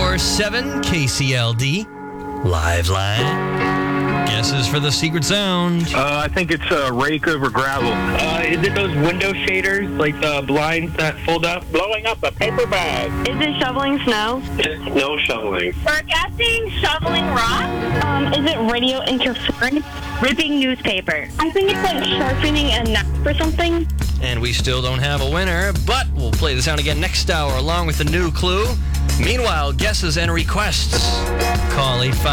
94.7 KCLD. Live line. Guesses for the secret sound. I think it's a rake over gravel. Is it those window shaders, like the blinds that fold up? Blowing up a paper bag. Is it shoveling snow? No shoveling. We're guessing shoveling rock. Is it radio interference? Ripping newspaper. I think it's like sharpening a knife or something. And we still don't have a winner, but we'll play the sound again next hour along with the new clue. Meanwhile, guesses and requests. Call 855